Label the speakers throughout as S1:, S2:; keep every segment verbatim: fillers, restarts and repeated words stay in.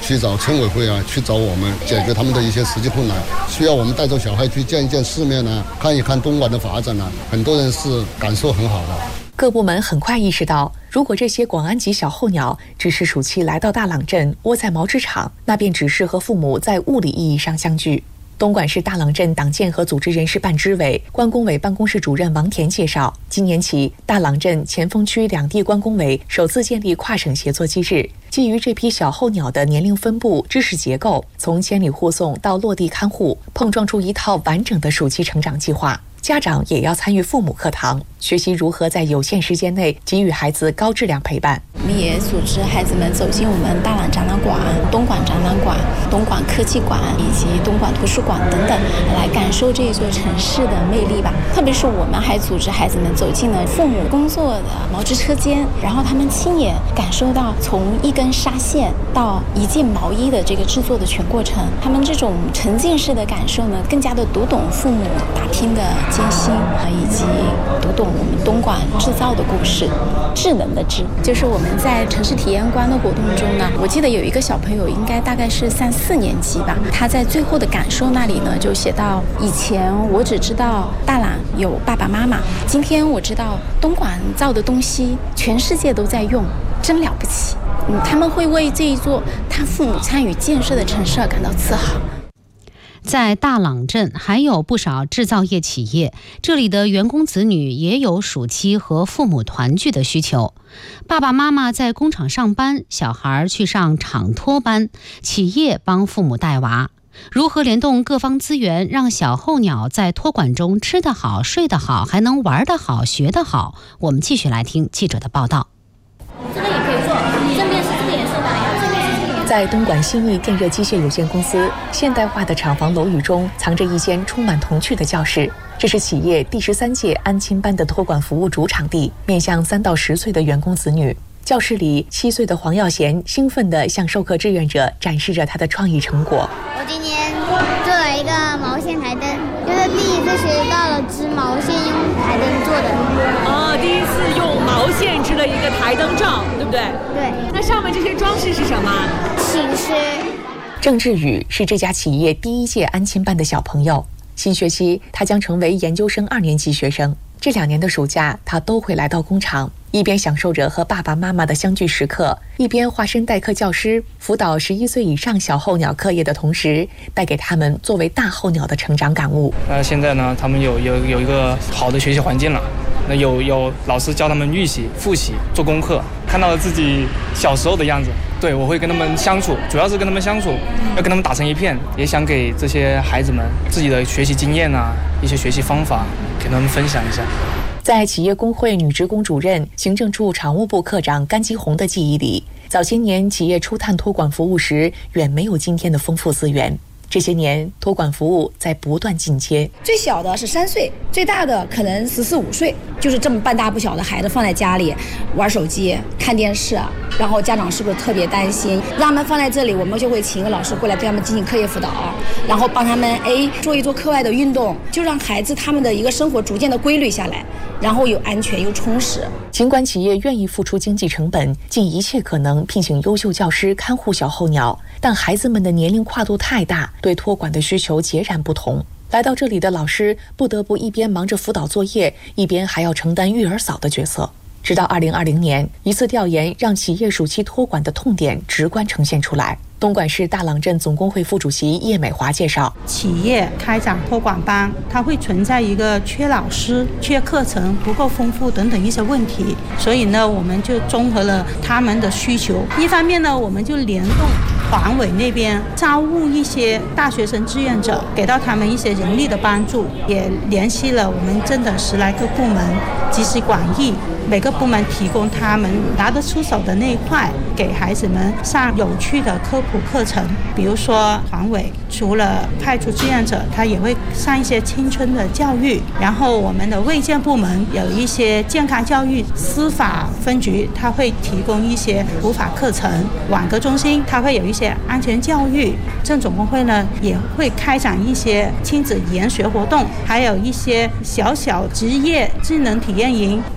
S1: 去找村委会啊，去找我们解决他们的一些实际困难，需要我们带着小孩去见一见世面啊，看一看东莞的发展啊，很多人是感受很好的。
S2: 各部门很快意识到，如果这些广安籍小候鸟只是暑期来到大朗镇窝在毛织厂，那便只是和父母在物理意义上相聚。东莞市大朗镇党建和组织人事办支委关工委办公室主任王田介绍，今年起，大朗镇、前锋区两地关工委首次建立跨省协作机制，基于这批小候鸟的年龄分布、知识结构，从千里护送到落地看护，碰撞出一套完整的暑期成长计划。家长也要参与父母课堂，学习如何在有限时间内给予孩子高质量陪伴。
S3: 我们也组织孩子们走进我们大朗展览馆、东莞展览馆、东莞科技馆以及东莞图书馆等等，来感受这座城市的魅力吧。特别是我们还组织孩子们走进了父母工作的毛织车间，然后他们亲眼感受到从一根纱线到一件毛衣的这个制作的全过程。他们这种沉浸式的感受呢，更加的读懂父母打拼的艰辛，以及读懂我们东莞制造的故事。智能的智，就是我们在城市体验馆的活动中呢，我记得有一个小朋友，应该大概是三四年级吧，他在最后的感受那里呢，就写到：以前我只知道大朗有爸爸妈妈，今天我知道东莞造的东西全世界都在用，真了不起。嗯，他们会为这一座他父母参与建设的城市而感到自豪。
S4: 在大朗镇还有不少制造业企业，这里的员工子女也有暑期和父母团聚的需求。爸爸妈妈在工厂上班，小孩去上厂托班，企业帮父母带娃。如何联动各方资源，让小候鸟在托管中吃得好、睡得好，还能玩得好、学得好？我们继续来听记者的报道。
S5: 这个也可以做，正面是这个颜色的，正面是这个颜色的。
S2: 在东莞新义电热机械有限公司现代化的厂房楼宇中，藏着一间充满童趣的教室。这是企业第十三届安亲班的托管服务主场地，面向三到十岁的员工子女。教室里，七岁的黄耀贤兴奋地向授课志愿者展示着他的创意成果。
S6: 我今天做了一个毛线台灯，就是第一次学到了织毛线用台灯做的。
S7: 哦，第一次用毛线织了一个台灯罩，对不对？
S6: 对。
S7: 那上面这些装饰是什么？
S6: 寝室。
S2: 郑志宇是这家企业第一届安亲班的小朋友，新学期他将成为研究生二年级学生。这两年的暑假，他都会来到工厂，一边享受着和爸爸妈妈的相聚时刻，一边化身代课教师，辅导十一岁以上小候鸟课业的同时，带给他们作为大候鸟的成长感悟。
S8: 那现在呢，他们有有有一个好的学习环境了，那有有老师教他们预习、复习、做功课，看到了自己小时候的样子。对，我会跟他们相处，主要是跟他们相处，要跟他们打成一片，也想给这些孩子们自己的学习经验啊，一些学习方法给他们分享一下。
S2: 在企业工会女职工主任、行政处常务部科长甘基红的记忆里，早些年企业初探托管服务时，远没有今天的丰富资源。这些年，托管服务在不断进阶。
S9: 最小的是三岁，最大的可能十四五岁，就是这么半大不小的孩子放在家里玩手机、看电视，然后家长是不是特别担心？让他们放在这里，我们就会请一个老师过来对他们进行课业辅导，然后帮他们哎做一做课外的运动，就让孩子他们的一个生活逐渐的规律下来，然后又安全又充实。
S2: 尽管企业愿意付出经济成本，尽一切可能聘请优秀教师看护小候鸟，但孩子们的年龄跨度太大，对托管的需求截然不同。来到这里的老师不得不一边忙着辅导作业，一边还要承担育儿嫂的角色。直到二零二零年，一次调研让企业暑期托管的痛点直观呈现出来。东莞市大朗镇总工会副主席叶美华介绍，
S10: 企业开展托管班，它会存在一个缺老师、缺课程不够丰富等等一些问题，所以呢，我们就综合了他们的需求。一方面呢，我们就联动环委那边招募一些大学生志愿者，给到他们一些人力的帮助，也联系了我们镇的十来个部门，集思广益，每个部门提供他们拿得出手的那一块，给孩子们上有趣的科普课程。比如说环委除了派出志愿者，他也会上一些青春的教育，然后我们的卫健部门有一些健康教育，司法分局他会提供一些普法课程，网格中心他会有一些安全教育，镇总工会呢也会开展一些亲子研学活动，还有一些小小职业技能体验营，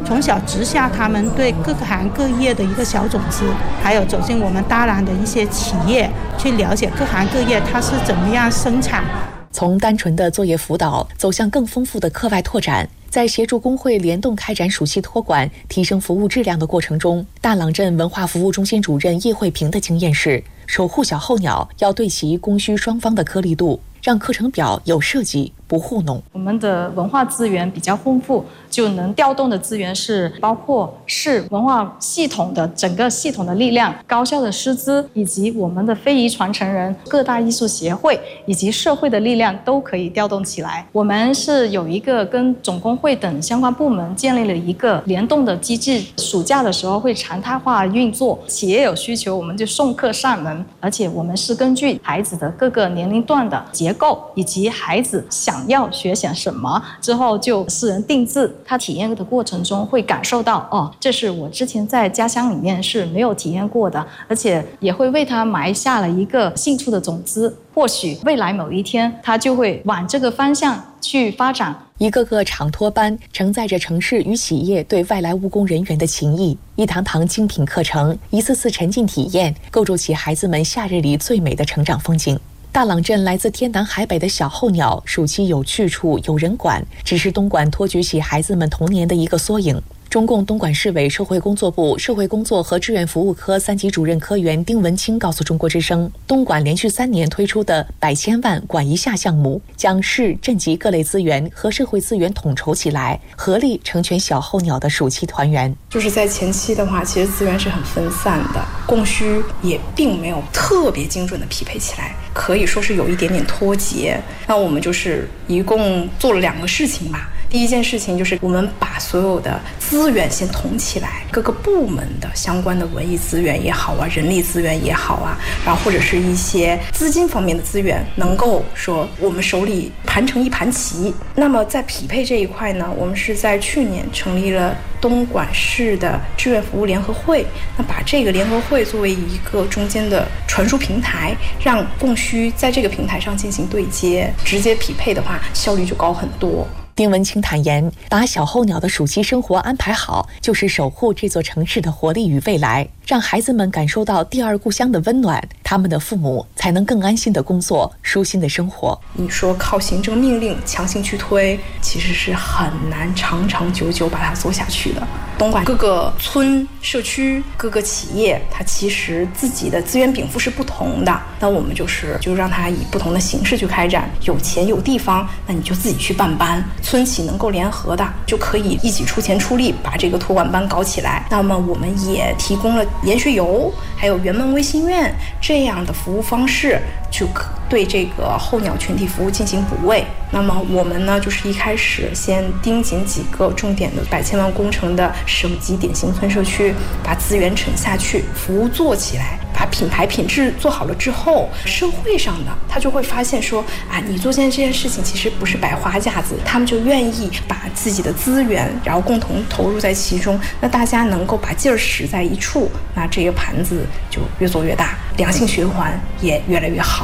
S10: 从小植下他们对各个行各业的一个小种子，还有走进我们大朗的一些企业，去了解各行各业它是怎么样生产。
S2: 从单纯的作业辅导走向更丰富的课外拓展，在协助工会联动开展暑期托管、提升服务质量的过程中，大朗镇文化服务中心主任叶慧平的经验是，守护小候鸟要对齐供需双方的颗粒度，让课程表有设计，不糊弄。
S11: 我们的文化资源比较丰富，就能调动的资源是包括市文化系统的整个系统的力量、高校的师资，以及我们的非遗传承人、各大艺术协会以及社会的力量都可以调动起来。我们是有一个跟总工会等相关部门建立了一个联动的机制，暑假的时候会常态化运作，企业有需求我们就送客上门，而且我们是根据孩子的各个年龄段的结构以及孩子想要学些什么，之后就私人定制。他体验的过程中会感受到，哦，这是我之前在家乡里面是没有体验过的，而且也会为他埋下了一个兴趣的种子。或许未来某一天，他就会往这个方向去发展。
S2: 一个个长托班承载着城市与企业对外来务工人员的情谊，一堂堂精品课程，一次次沉浸体验，构筑起孩子们夏日里最美的成长风景。大朗镇来自天南海北的小候鸟，暑期有去处，有人管，只是东莞托举起孩子们童年的一个缩影。中共东莞市委社会工作部社会工作和志愿服务科三级主任科员丁文清告诉中国之声，东莞连续三年推出的百千万管一下项目，将市镇级各类资源和社会资源统筹起来，合力成全小候鸟的暑期团圆。
S12: 就是在前期的话，其实资源是很分散的，供需也并没有特别精准的匹配起来，可以说是有一点点脱节。那我们就是一共做了两个事情吧。第一件事情就是我们把所有的资源先统起来，各个部门的相关的文艺资源也好啊，人力资源也好啊，然后或者是一些资金方面的资源，能够说我们手里盘成一盘棋。那么在匹配这一块呢，我们是在去年成立了东莞市的志愿服务联合会，那把这个联合会作为一个中间的传输平台，让供需在这个平台上进行对接，直接匹配的话，效率就高很多。
S2: 丁文清坦言，把小候鸟的暑期生活安排好，就是守护这座城市的活力与未来，让孩子们感受到第二故乡的温暖，他们的父母才能更安心的工作，舒心的生活。
S12: 你说靠行政命令强行去推，其实是很难长长久久把它做下去的。东莞各个村社区各个企业，它其实自己的资源禀赋是不同的，那我们就是就让它以不同的形式去开展。有钱有地方，那你就自己去办班，村企能够联合的就可以一起出钱出力把这个托管班搞起来。那么我们也提供了研学游还有圆门微心院这样的服务方式，去对这个候鸟群体服务进行补位。那么我们呢，就是一开始先盯紧几个重点的百千万工程的省级典型村社区，把资源沉下去，服务做起来，把品牌品质做好了之后，社会上的他就会发现说啊，你做这件事情其实不是摆花架子，他们就愿意把自己的资源然后共同投入在其中，那大家能够把劲儿使在一处，那这个盘子就越做越大，良性循环也越来越好。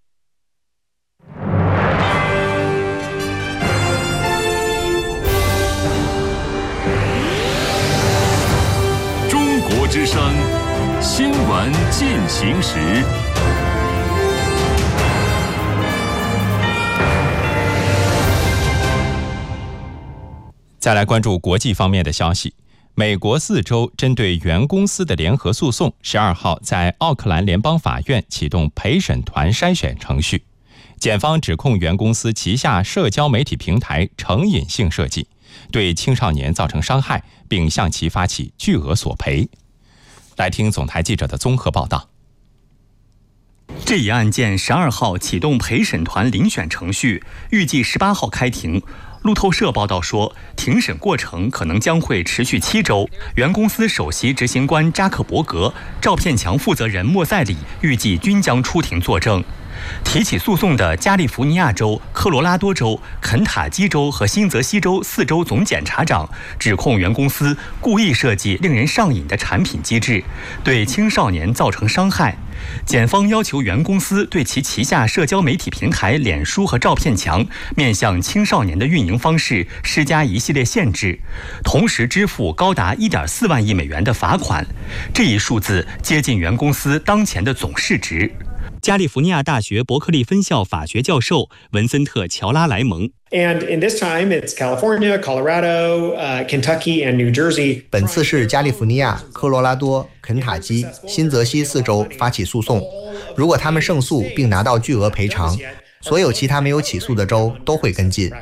S13: 中国之声新闻进行时。
S14: 再来关注国际方面的消息。美国四州针对原公司的联合诉讼，十二号在奥克兰联邦法院启动陪审团筛选程序。检方指控原公司旗下社交媒体平台成瘾性设计，对青少年造成伤害，并向其发起巨额索赔。来听总台记者的综合报道。
S15: 这一案件十二号启动陪审团遴选程序，预计十八号开庭。路透社报道说，庭审过程可能将会持续七周。原公司首席执行官扎克伯格、照片墙负责人莫塞里预计均将出庭作证。提起诉讼的加利福尼亚州、科罗拉多州、肯塔基州和新泽西州四州总检察长指控原公司故意设计令人上瘾的产品机制，对青少年造成伤害。 检方要求原公司对其旗下社交媒体平台脸书和照片墙面向青少年的运营方式施加一系列限制，同时支付高达 一点四万亿美元的罚款，这一数字接近原公司当前的总市值。加利福尼亚大学伯克利分校法学教授文森特·乔拉莱蒙。
S16: And in this time, it's California, Colorado, uh, Kentucky, and New Jersey.
S17: 本次是加利福尼亚、科罗拉多、肯塔基、新泽西四州发起诉讼。如果他们胜诉并拿到巨额赔偿，所有其他没有起诉的州都会跟进。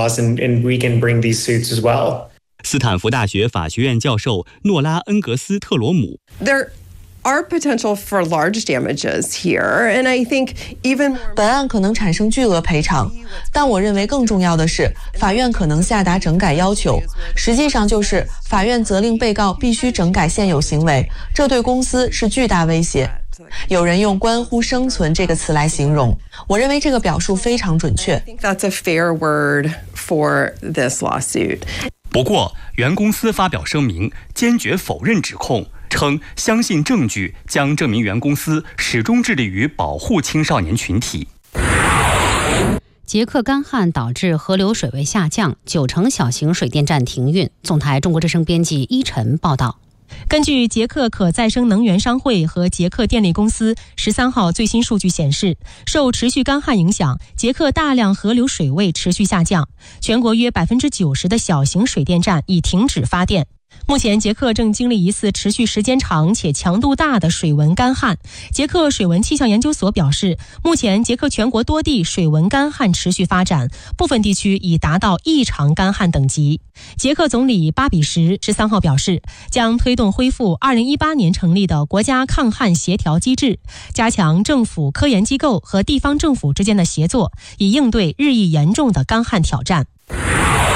S15: 斯坦福大学法学院教授诺拉·恩格斯特罗姆。
S18: There are potential for large damages here, and I think even
S19: 本案可能产生巨额赔偿，但我认为更重要的是，法院可能下达整改要求，实际上就是法院责令被告必须整改现有行为，这对公司是巨大威胁。有人用关乎生存这个词来形容，我认为这个表述非常准确。
S18: That's a fair word for this lawsuit.
S15: 不过，原公司发表声明，坚决否认指控，称相信证据将证明原公司始终致力于保护青少年群体。
S4: 捷克干旱导致河流水位下降，九成小型水电站停运。总台中国之声编辑依晨报道。
S20: 根据捷克可再生能源商会和捷克电力公司十三号最新数据显示，受持续干旱影响，捷克大量河流水位持续下降，全国约百分之九十的小型水电站已停止发电。目前，捷克正经历一次持续时间长且强度大的水文干旱。捷克水文气象研究所表示，目前捷克全国多地水文干旱持续发展，部分地区已达到异常干旱等级。捷克总理巴比什十三号表示，将推动恢复二零一八年成立的国家抗旱协调机制，加强政府、科研机构和地方政府之间的协作，以应对日益严重的干旱挑战。